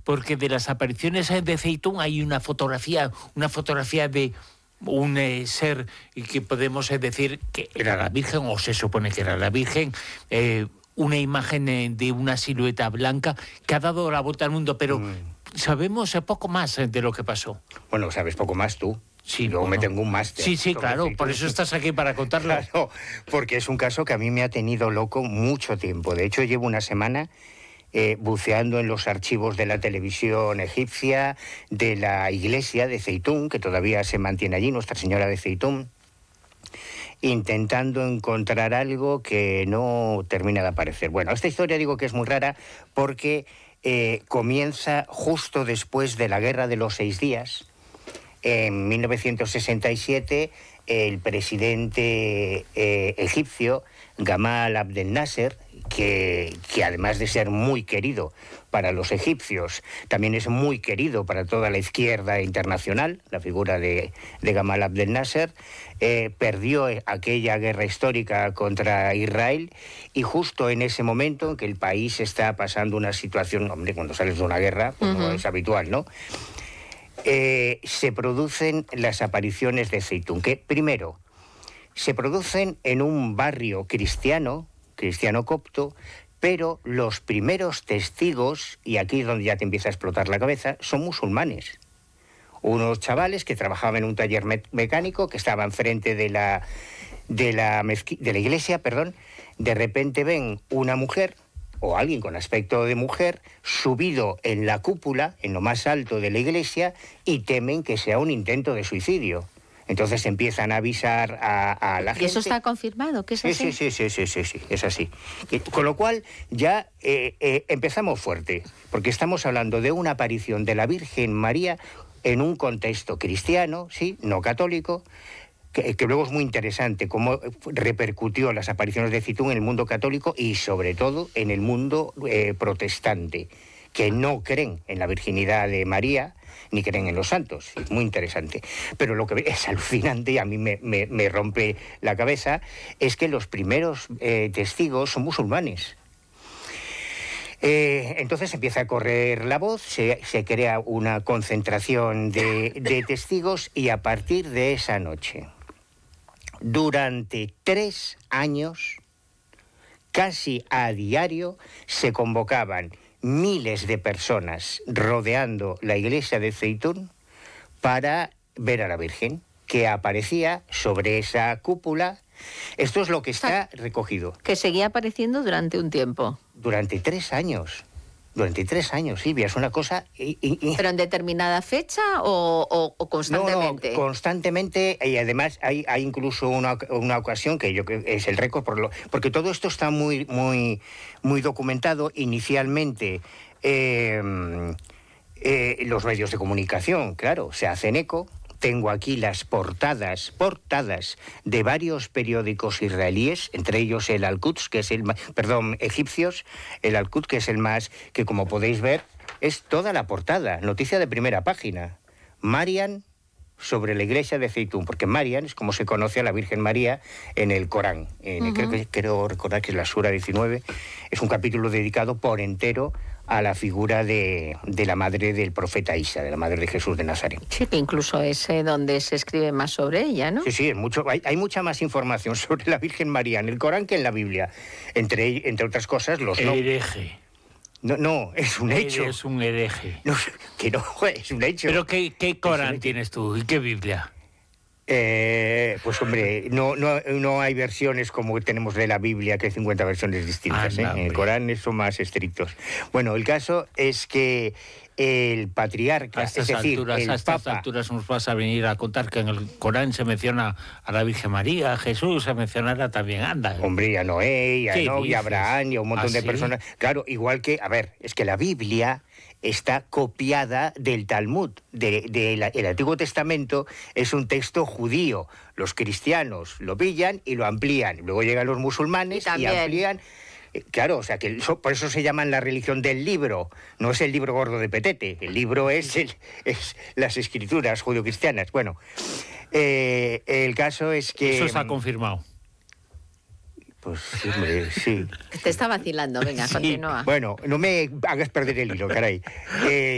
porque de las apariciones de Zeitún hay una fotografía de un ser que podemos decir que era la Virgen, o se supone que era la Virgen, una imagen de una silueta blanca que ha dado la vuelta al mundo, pero sabemos poco más de lo que pasó. Bueno, sabes poco más tú. Sí, luego bueno, me tengo un máster. Sí, claro, por eso estás aquí para contarlo. Claro, porque es un caso que a mí me ha tenido loco mucho tiempo. De hecho, llevo una semana buceando en los archivos de la televisión egipcia, de la iglesia de Zeitún, que todavía se mantiene allí, Nuestra Señora de Zeitún, intentando encontrar algo que no termina de aparecer. Bueno, esta historia digo que es muy rara porque comienza justo después de la Guerra de los 6 días. En 1967, el presidente egipcio, Gamal Abdel Nasser, que además de ser muy querido para los egipcios, también es muy querido para toda la izquierda internacional, la figura de Gamal Abdel Nasser, perdió aquella guerra histórica contra Israel, y justo en ese momento en que el país está pasando una situación, hombre, cuando sales de una guerra, pues no es habitual, ¿no?, se producen las apariciones de Zeitún, que primero se producen en un barrio cristiano copto, pero los primeros testigos, y aquí es donde ya te empieza a explotar la cabeza, son musulmanes. Unos chavales que trabajaban en un taller mecánico, que estaban enfrente de la iglesia, de repente ven una mujer, o alguien con aspecto de mujer, subido en la cúpula, en lo más alto de la iglesia, y temen que sea un intento de suicidio. Entonces empiezan a avisar a la gente. ¿Y eso está confirmado? ¿Que es así? Sí, es así. Con lo cual ya empezamos fuerte, porque estamos hablando de una aparición de la Virgen María en un contexto cristiano, sí, no católico, que luego es muy interesante cómo repercutió las apariciones de Zeitún en el mundo católico y sobre todo en el mundo protestante, que no creen en la virginidad de María ni creen en los santos. Es muy interesante. Pero lo que es alucinante y a mí me rompe la cabeza es que los primeros testigos son musulmanes. Entonces empieza a correr la voz, se crea una concentración de testigos, y a partir de esa noche, durante 3 años, casi a diario, se convocaban miles de personas rodeando la iglesia de Zeitún para ver a la Virgen, que aparecía sobre esa cúpula. Esto es lo que está recogido. Que seguía apareciendo durante un tiempo. Durante 3 años. Durante 3 años, Silvia, es una cosa... ¿Pero en determinada fecha o constantemente? No, constantemente, y además hay incluso una ocasión que yo creo que es el récord, porque todo esto está muy documentado. Inicialmente, los medios de comunicación, claro, se hacen eco. Tengo aquí las portadas de varios periódicos israelíes, entre ellos el Al-Quds, que es egipcios, el Al-Quds, que es el más, que como podéis ver, es toda la portada, noticia de primera página. Marian sobre la iglesia de Zeitún, porque Marian es como se conoce a la Virgen María en el Corán. Creo recordar que es la Sura 19, es un capítulo dedicado por entero a la figura de la madre del profeta Isa, de la madre de Jesús de Nazaret. Sí, que incluso es donde se escribe más sobre ella, ¿no? Sí, hay mucha más información sobre la Virgen María en el Corán que en la Biblia. Entre otras cosas, los no... Hereje. No, es un hecho. Es un hereje. No, que no, es un hecho. ¿Pero qué Corán tienes tú y qué Biblia? Pues hombre, no hay versiones como tenemos de la Biblia, que hay 50 versiones distintas. En el Corán son más estrictos. Bueno, el caso es que el patriarca, es decir, el a estas Papa... alturas nos vas a venir a contar que en el Corán se menciona a la Virgen María, a Jesús, se mencionará también, anda. Hombre, a Noé, a Abraham y a un montón de personas. Claro, igual que, es que la Biblia está copiada del Talmud, el Antiguo Testamento es un texto judío. Los cristianos lo pillan y lo amplían. Luego llegan los musulmanes y amplían. Claro, o sea, que por eso se llaman la religión del libro. No es el libro gordo de Petete. El libro es las escrituras judio-cristianas. Bueno, el caso es que... Eso está confirmado. Pues hombre, sí. Te está vacilando, venga, continúa. Bueno, no me hagas perder el hilo, caray.